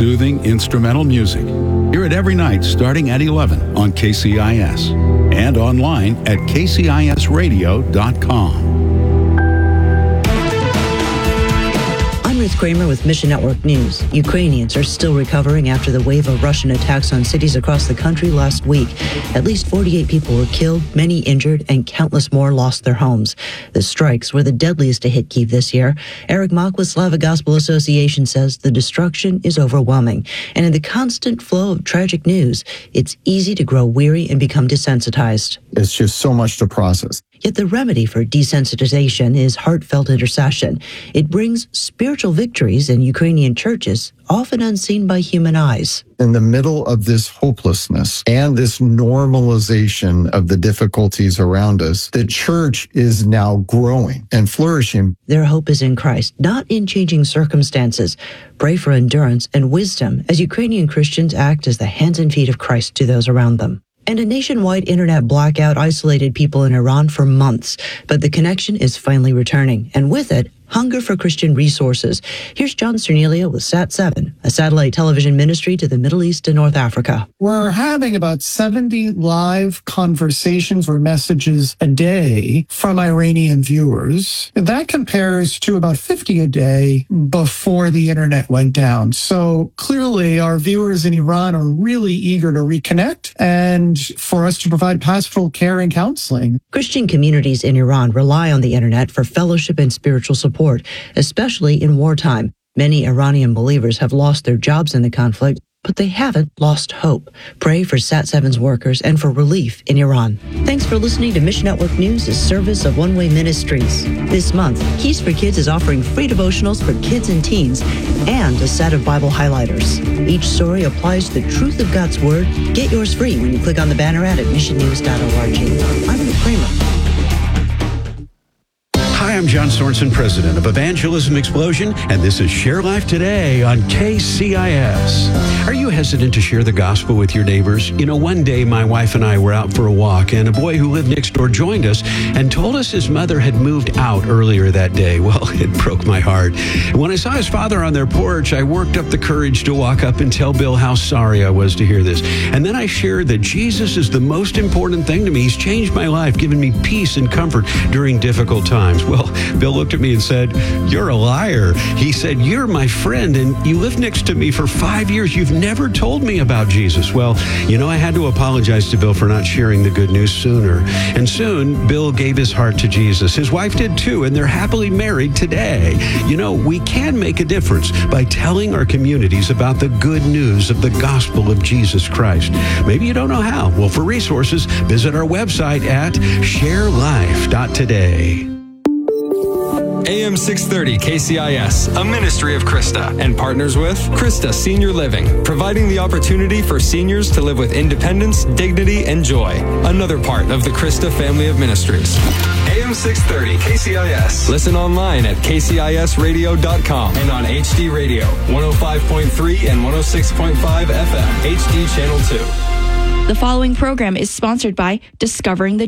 soothing instrumental music. Hear it every night starting at 11 on KCIS and online at kcisradio.com. I'm Ruth Kramer with Mission Network News. Ukrainians are still recovering after the wave of Russian attacks on cities across the country last week. At least 48 people were killed, many injured, and countless more lost their homes. The strikes were the deadliest to hit Kyiv this year. Eric Mock with Slavic Gospel Association says the destruction is overwhelming. And in the constant flow of tragic news, it's easy to grow weary and become desensitized. It's just so much to process. Yet the remedy for desensitization is heartfelt intercession. It brings spiritual victories in Ukrainian churches, often unseen by human eyes. In the middle of this hopelessness and this normalization of the difficulties around us, the church is now growing and flourishing. Their hope is in Christ, not in changing circumstances. Pray for endurance and wisdom as Ukrainian Christians act as the hands and feet of Christ to those around them. And a nationwide internet blackout isolated people in Iran for months, but the connection is finally returning, and with it, hunger for Christian resources. Here's John Cernilio with Sat7, a satellite television ministry to the Middle East and North Africa. We're having about 70 live conversations or messages a day from Iranian viewers. That compares to about 50 a day before the internet went down. So clearly our viewers in Iran are really eager to reconnect and for us to provide pastoral care and counseling. Christian communities in Iran rely on the internet for fellowship and spiritual support, especially in wartime. Many Iranian believers have lost their jobs in the conflict, but they haven't lost hope. Pray for Sat7's workers and for relief in Iran. Thanks for listening to Mission Network News, a service of One Way Ministries. This month, Keys for Kids is offering free devotionals for kids and teens and a set of Bible highlighters. Each story applies the truth of God's Word. Get yours free when you click on the banner ad at missionnews.org. I'm Ruth Kramer. Hi, I'm John Sorensen, president of Evangelism Explosion, and this is Share Life Today on KCIS. Are you hesitant to share the gospel with your neighbors? You know, one day my wife and I were out for a walk, and a boy who lived next door joined us and told us his mother had moved out earlier that day. Well, it broke my heart. And when I saw his father on their porch, I worked up the courage to walk up and tell Bill how sorry I was to hear this. And then I shared that Jesus is the most important thing to me. He's changed my life, given me peace and comfort during difficult times. Well, Bill looked at me and said, "You're a liar." He said, "You're my friend, and you lived next to me for 5 years. You've never told me about Jesus." Well, you know, I had to apologize to Bill for not sharing the good news sooner. And soon, Bill gave his heart to Jesus. His wife did too, and they're happily married today. You know, we can make a difference by telling our communities about the good news of the gospel of Jesus Christ. Maybe you don't know how. Well, for resources, visit our website at sharelife.today. AM 630 KCIS, a ministry of Krista, and partners with Krista Senior Living, providing the opportunity for seniors to live with independence, dignity, and joy. Another part of the Krista family of ministries. AM 630 KCIS. Listen online at kcisradio.com and on HD Radio, 105.3 and 106.5 FM, HD Channel 2. The following program is sponsored by Discovering the